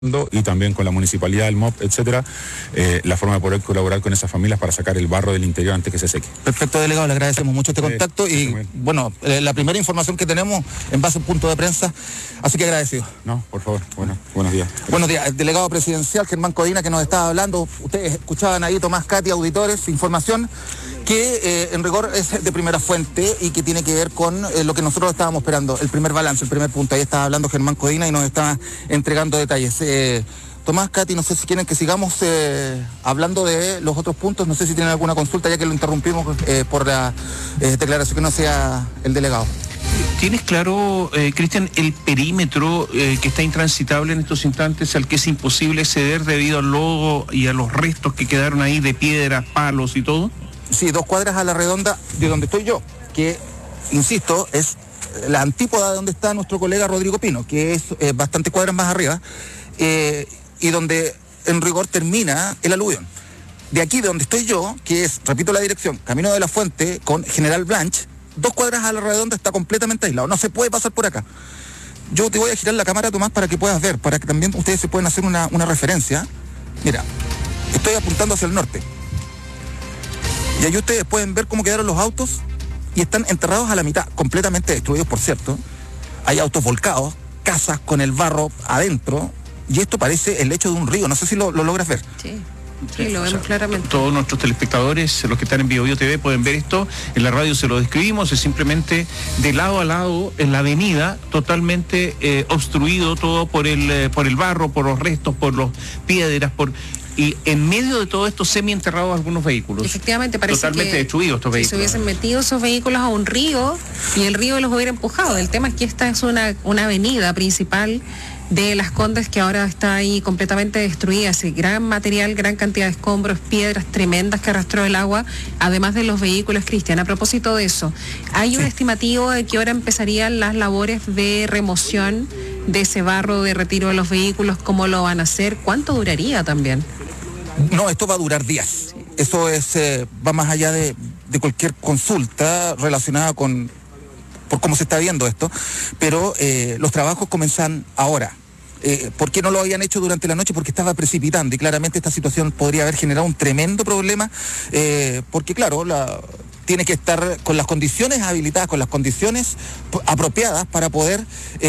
y también con la municipalidad, el MOP, etcétera, la forma de poder colaborar con esas familias para sacar el barro del interior antes que se seque. Perfecto, delegado, le agradecemos mucho este contacto y bueno, la primera información que tenemos en base a un punto de prensa, así que agradecido. No, por favor, buenos días. Buenos días, el delegado presidencial Germán Codina que nos estaba hablando, ustedes escuchaban ahí, Tomás Cati, auditores, información que en rigor es de primera fuente y que tiene que ver con lo que nosotros estábamos esperando, el primer balance, el primer punto. Ahí estaba hablando Germán Codina y nos está entregando detalles. Tomás, Cati, no sé si quieren que sigamos hablando de los otros puntos, no sé si tienen alguna consulta ya que lo interrumpimos por la declaración que no sea el delegado. ¿Tienes claro, Cristian, el perímetro que está intransitable en estos instantes, al que es imposible acceder debido al lodo y a los restos que quedaron ahí de piedras, palos y todo? Sí, 2 cuadras a la redonda de donde estoy yo, que, insisto, es la antípoda de donde está nuestro colega Rodrigo Pino, que es bastante cuadras más arriba, y donde en rigor termina el aluvión. De aquí de donde estoy yo, que es, repito la dirección, Camino de la Fuente con General Blanch, 2 cuadras a la redonda está completamente aislado, no se puede pasar por acá. Yo te voy a girar la cámara, Tomás, para que puedas ver, para que también ustedes se puedan hacer una referencia. Mira, estoy apuntando hacia el norte. Y ahí ustedes pueden ver cómo quedaron los autos y están enterrados a la mitad, completamente destruidos, por cierto. Hay autos volcados, casas con el barro adentro, y esto parece el lecho de un río, no sé si lo logras ver. Sí, lo vemos claramente. Todos nuestros telespectadores, los que están en BioBio TV, pueden ver esto. En la radio se lo describimos, es simplemente de lado a lado en la avenida, totalmente obstruido todo por el barro, por los restos, por las piedras, y en medio de todo esto semienterrados algunos vehículos. Efectivamente, parece totalmente que destruidos estos vehículos. Si se hubiesen metido esos vehículos a un río y el río los hubiera empujado. El tema es que esta es una avenida principal de Las Condes que ahora está ahí completamente destruida, así gran material, gran cantidad de escombros, piedras tremendas que arrastró el agua, además de los vehículos, Cristian. A propósito de eso, ¿hay un estimativo de qué hora empezarían las labores de remoción de ese barro, de retiro de los vehículos? ¿Cómo lo van a hacer? ¿Cuánto duraría también? No, esto va a durar días. Eso es va más allá de cualquier consulta relacionada por cómo se está viendo esto, pero los trabajos comienzan ahora. ¿Por qué no lo habían hecho durante la noche? Porque estaba precipitando y claramente esta situación podría haber generado un tremendo problema, porque claro, tiene que estar con las condiciones habilitadas, con las condiciones apropiadas para poder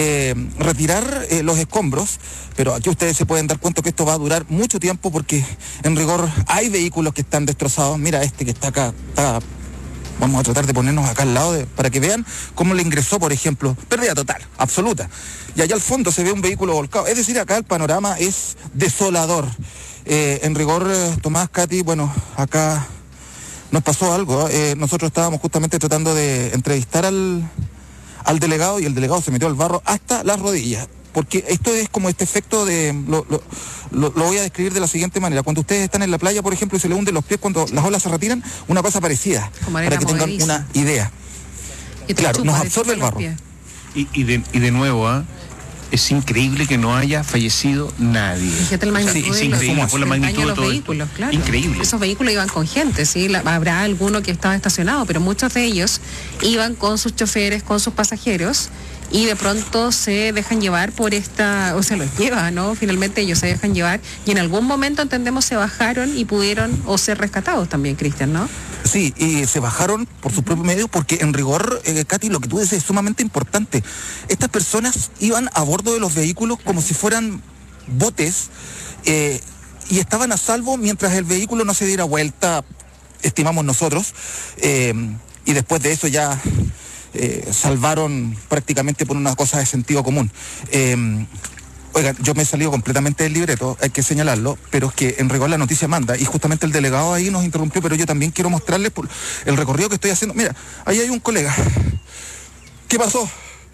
retirar los escombros, pero aquí ustedes se pueden dar cuenta que esto va a durar mucho tiempo porque en rigor hay vehículos que están destrozados. Mira este que está acá, vamos a tratar de ponernos acá al lado para que vean cómo le ingresó, por ejemplo, pérdida total, absoluta. Y allá al fondo se ve un vehículo volcado. Es decir, acá el panorama es desolador. En rigor, Tomás, Cati, bueno, acá nos pasó algo. Nosotros estábamos justamente tratando de entrevistar al delegado y el delegado se metió al barro hasta las rodillas. Porque esto es como este efecto de... Lo voy a describir de la siguiente manera. Cuando ustedes están en la playa, por ejemplo, y se le hunden los pies cuando las olas se retiran, una cosa parecida, para que tengan una idea. Claro, nos absorbe el barro. Y de nuevo, es increíble que no haya fallecido nadie. Fíjate el magnitud es increíble por la magnitud de todo vehículos, esto. claro. Increíble. Esos vehículos iban con gente, sí, habrá alguno que estaba estacionado, pero muchos de ellos iban con sus choferes, con sus pasajeros, y de pronto se dejan llevar por o se los lleva, ¿no? Finalmente ellos se dejan llevar y en algún momento, entendemos, se bajaron y pudieron ser rescatados también, Cristian, ¿no? Sí, y se bajaron por su propio medio porque en rigor, Katy, lo que tú dices es sumamente importante. Estas personas iban a bordo de los vehículos como si fueran botes y estaban a salvo mientras el vehículo no se diera vuelta, estimamos nosotros, y después de eso ya... salvaron prácticamente por una cosa de sentido común. Oigan, yo me he salido completamente del libreto, hay que señalarlo, pero es que en rigor la noticia manda, y justamente el delegado ahí nos interrumpió, pero yo también quiero mostrarles por el recorrido que estoy haciendo. Mira, ahí hay un colega. ¿Qué pasó?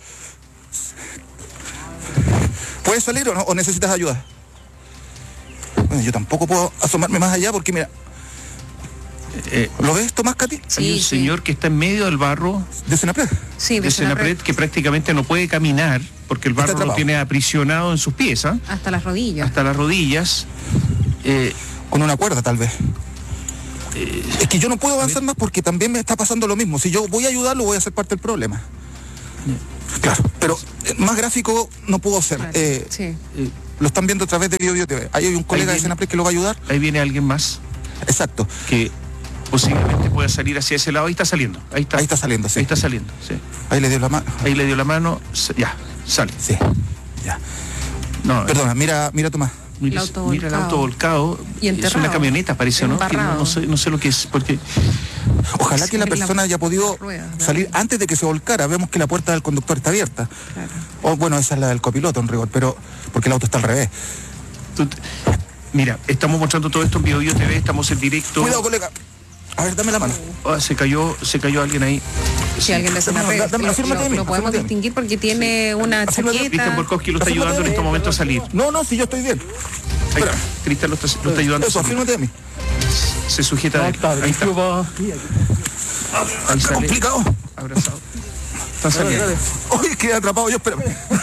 ¿Puedes salir o necesitas ayuda? Bueno, yo tampoco puedo asomarme más allá porque mira... ¿Lo ves, Tomás, Cati? Sí, hay un señor que está en medio del barro. ¿De Senapred? Sí, de Senapred, que prácticamente no puede caminar porque el barro lo tiene aprisionado en sus pies. Hasta las rodillas. Hasta las rodillas. Con una cuerda, tal vez. Es que yo no puedo avanzar más porque también me está pasando lo mismo. Si yo voy a ayudarlo, voy a ser parte del problema. Claro, pero más gráfico no puedo ser. Claro, sí. lo están viendo a través de BioBio TV. Ahí hay un colega de Senapred que lo va a ayudar. Ahí viene alguien más. Exacto. Que posiblemente pueda salir hacia ese lado. Ahí está saliendo. Ahí está saliendo, sí. Ahí le dio la mano. Ahí le dio la mano. Ya, sale. Sí, ya. No, perdona, mira Tomás. Mira el auto volcado. Y enterrado. Es una camioneta, parece, ¿no? Embarrado. No sé lo que es, porque... Ojalá que la persona haya podido salir antes de que se volcara. Vemos que la puerta del conductor está abierta. Claro. O bueno, esa es la del copiloto en rigor, pero porque el auto está al revés. Mira, estamos mostrando todo esto en BioBio TV, estamos en directo. Cuidado, colega. A ver, dame la mano. Se cayó alguien ahí. Si alguien de Senapred, lo podemos distinguir porque tiene una chaqueta. Cristian Borkowski lo está ayudando en este momento a salir. No, si yo estoy bien. Ahí está. Cristian lo está ayudando. Eso, afírmate de mí. Se sujeta de él. Ahí está. Ahí sale. Complicado. Abrazado. Está saliendo. Uy, quedé atrapado yo, espérame.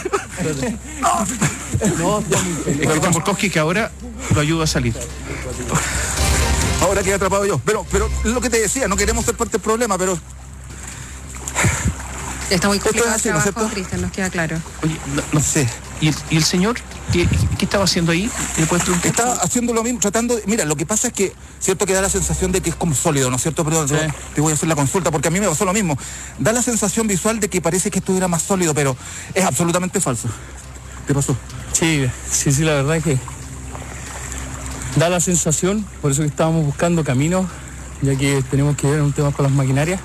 Cristian Borkowski que ahora lo ayuda a salir. Ahora quedé atrapado yo. Pero lo que te decía, no queremos ser parte del problema, pero... Está muy complicado el así, ¿no es trabajo, cierto? Cristian, nos queda claro. Oye, no sé. ¿Y el señor qué estaba haciendo ahí? ¿Le puedes preguntar? Está haciendo lo mismo, tratando... Mira, lo que pasa es que, cierto que da la sensación de que es como sólido, ¿no es cierto? Perdón, yo te voy a hacer la consulta, porque a mí me pasó lo mismo. Da la sensación visual de que parece que estuviera más sólido, pero es absolutamente falso. ¿Qué pasó? Sí, la verdad es que da la sensación, por eso que estábamos buscando caminos, ya que tenemos que ver un tema con las maquinarias,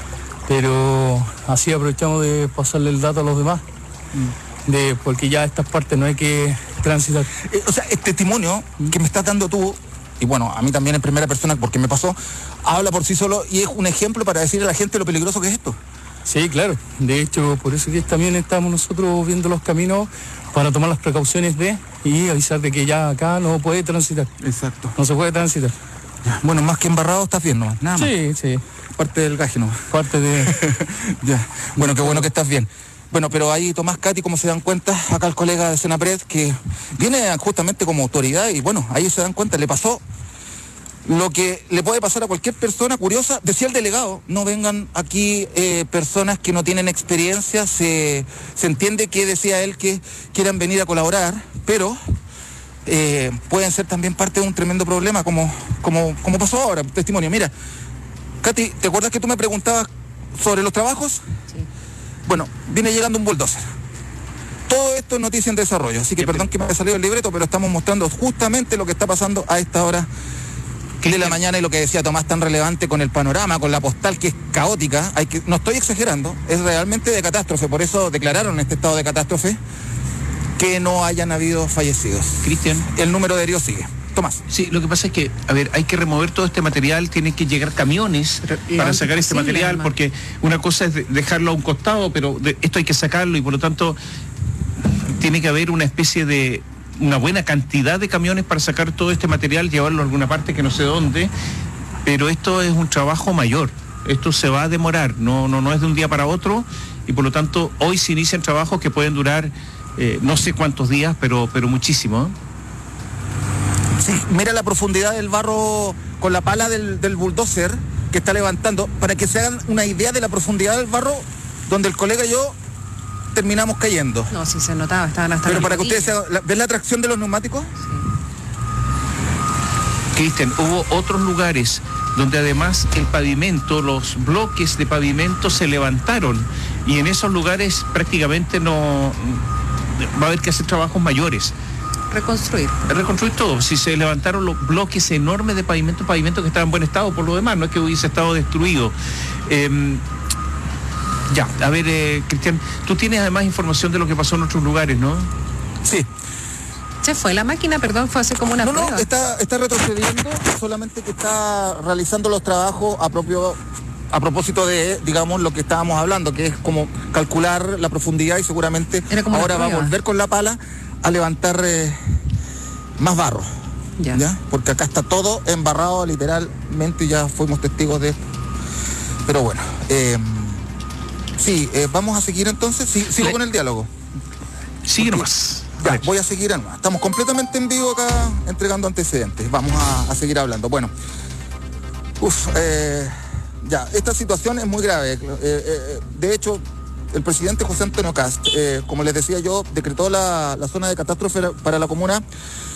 pero así aprovechamos de pasarle el dato a los demás, porque ya estas partes no hay que transitar. O sea, el testimonio que me estás dando tú, y bueno, a mí también en primera persona, porque me pasó, habla por sí solo y es un ejemplo para decirle a la gente lo peligroso que es esto. Sí, claro. De hecho, por eso que también estamos nosotros viendo los caminos para tomar las precauciones y avisar de que ya acá no puede transitar. Exacto. No se puede transitar. Bueno, más que embarrado estás bien, ¿no? Nada más. Sí. Parte del gaje, ¿no? Parte de... Ya. Bueno, qué bueno que estás bien. Bueno, pero ahí Tomás Cati, como se dan cuenta, acá el colega de Senapred, que viene justamente como autoridad y bueno, ahí se dan cuenta, le pasó lo que le puede pasar a cualquier persona curiosa. Decía el delegado, no vengan aquí personas que no tienen experiencia, se entiende que decía él que quieran venir a colaborar, pero pueden ser también parte de un tremendo problema, como pasó ahora, testimonio. Mira, Katy, ¿te acuerdas que tú me preguntabas sobre los trabajos? Sí. Bueno, viene llegando un bulldozer. Todo esto es noticia en desarrollo, así que perdón que me haya salido el libreto, pero estamos mostrando justamente lo que está pasando a esta hora de la mañana y lo que decía Tomás tan relevante con el panorama, con la postal que es caótica. No estoy exagerando, es realmente de catástrofe, por eso declararon este estado de catástrofe que no hayan habido fallecidos. Cristian. El número de heridos sigue. Tomás. Sí, lo que pasa es que, a ver, hay que remover todo este material, tienen que llegar camiones para sacar este material, además. Porque una cosa es dejarlo a un costado, pero esto hay que sacarlo y por lo tanto tiene que haber una especie de una buena cantidad de camiones para sacar todo este material, llevarlo a alguna parte que no sé dónde, pero esto es un trabajo mayor, esto se va a demorar, no es de un día para otro y por lo tanto hoy se inician trabajos que pueden durar no sé cuántos días, pero muchísimo. Sí, mira la profundidad del barro con la pala del bulldozer que está levantando, para que se hagan una idea de la profundidad del barro donde el colega y yo terminamos cayendo. No, sí se notaba, estaban hasta... Pero para que ustedes ¿ven la tracción de los neumáticos? Sí. Cristian, hubo otros lugares donde además el pavimento, los bloques de pavimento se levantaron y en esos lugares prácticamente no va a haber que hacer trabajos mayores. Reconstruir todo. Si se levantaron los bloques enormes de pavimento que estaban en buen estado por lo demás, no es que hubiese estado destruido. Ya, a ver, Cristian, tú tienes además información de lo que pasó en otros lugares, ¿no? Sí. ¿Se fue la máquina? Perdón, fue hace como una prueba. No, está retrocediendo, solamente que está realizando los trabajos a propósito de, digamos, lo que estábamos hablando, que es como calcular la profundidad y seguramente ahora va a volver con la pala a levantar más barro. ¿Ya? Porque acá está todo embarrado literalmente, ya fuimos testigos de esto. Pero bueno, vamos a seguir entonces. Sigo con el diálogo. Sigue nomás. Ya, voy a seguir nomás. Estamos completamente en vivo acá entregando antecedentes. Vamos a seguir hablando. Bueno, esta situación es muy grave. De hecho, el presidente José Antonio Kast, como les decía yo, decretó la zona de catástrofe para la comuna